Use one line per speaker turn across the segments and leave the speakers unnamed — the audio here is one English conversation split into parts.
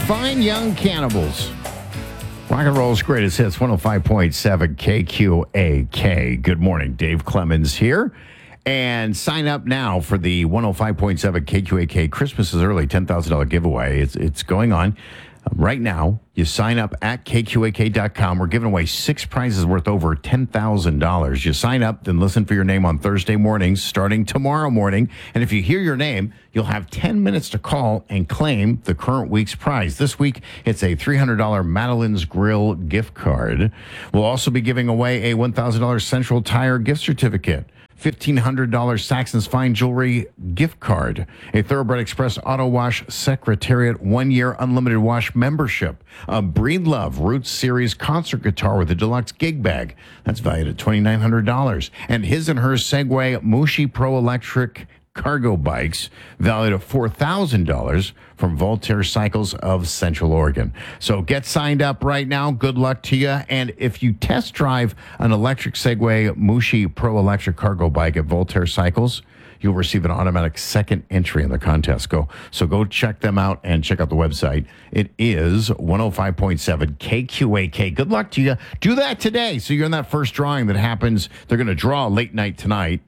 Fine Young Cannibals. Rock and roll's greatest hits, 105.7 KQAK. Good morning, Dave Clemens here. And sign up now for the 105.7 KQAK Christmas is Early $10,000 giveaway. It's going on right now. You sign up at KQAK.com. We're giving away 6 prizes worth over $10,000. You sign up, then listen for your name on Thursday mornings starting tomorrow morning. And if you hear your name, you'll have 10 minutes to call and claim the current week's prize. This week, it's a $300 Madeline's Grill gift card. We'll also be giving away a $1,000 Central Tire gift certificate. $1,500 Saxon's Fine Jewelry gift card, a Thoroughbred Express Auto Wash Secretariat 1-year unlimited wash membership, a Breedlove Roots Series concert guitar with a deluxe gig bag. That's valued at $2,900. And his and hers Segway Mushi Pro Electric cargo bikes valued at $4,000 from Voltaire Cycles of Central Oregon. So get signed up right now. Good luck to you. And if you test drive an electric Segway Mushi Pro Electric cargo bike at Voltaire Cycles, you'll receive an automatic second entry in the contest. Go check them out and check out the website. It is 105.7 KQAK. Good luck to you. Do that today. So you're in that first drawing that happens. They're going to draw late night tonight.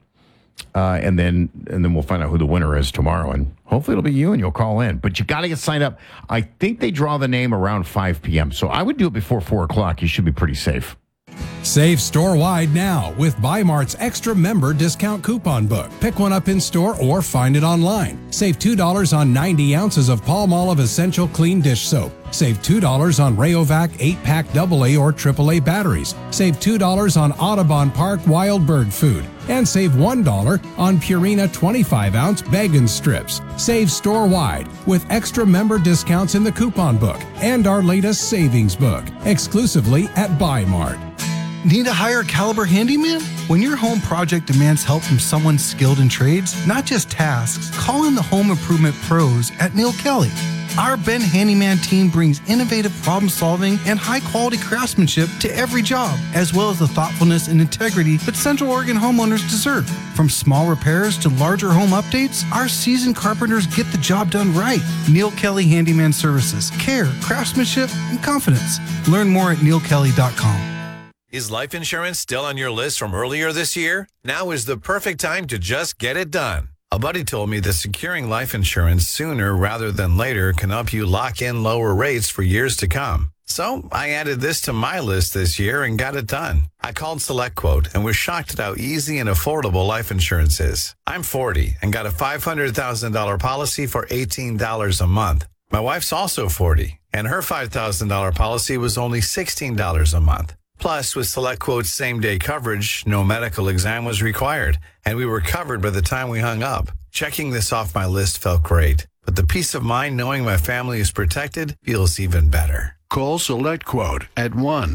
And then we'll find out who the winner is tomorrow, and hopefully it'll be you and you'll call in. But you got to get signed up. I think they draw the name around 5 p.m., so I would do it before 4 o'clock. You should be pretty safe.
Save store-wide now with Bi-Mart's extra member discount coupon book. Pick one up in store or find it online. Save $2 on 90 ounces of Palmolive Essential Clean Dish Soap. Save $2 on Rayovac 8-pack AA or AAA batteries. Save $2 on Audubon Park Wild Bird Food. And save $1 on Purina 25-ounce bacon strips. Save store-wide with extra member discounts in the coupon book and our latest savings book, exclusively at Bi-Mart.
Need a higher caliber handyman? When your home project demands help from someone skilled in trades, not just tasks, call in the home improvement pros at Neil Kelly. Our Ben Handyman team brings innovative problem solving and high quality craftsmanship to every job, as well as the thoughtfulness and integrity that Central Oregon homeowners deserve. From small repairs to larger home updates, our seasoned carpenters get the job done right. Neil Kelly Handyman Services. Care, craftsmanship, and confidence. Learn more at neilkelly.com.
Is life insurance still on your list from earlier this year? Now is the perfect time to just get it done. A buddy told me that securing life insurance sooner rather than later can help you lock in lower rates for years to come. So I added this to my list this year and got it done. I called SelectQuote and was shocked at how easy and affordable life insurance is. I'm 40 and got a $500,000 policy for $18 a month. My wife's also 40 and her $5,000 policy was only $16 a month. Plus, with SelectQuote's same-day coverage, no medical exam was required, and we were covered by the time we hung up. Checking this off my list felt great, but the peace of mind knowing my family is protected feels even better.
Call SelectQuote at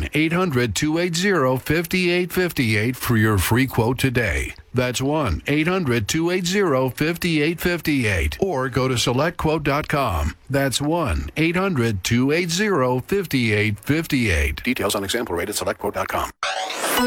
1-800-280-5858 for your free quote today. That's 1-800-280-5858. Or go to SelectQuote.com. That's 1-800-280-5858. Details on example rate at SelectQuote.com.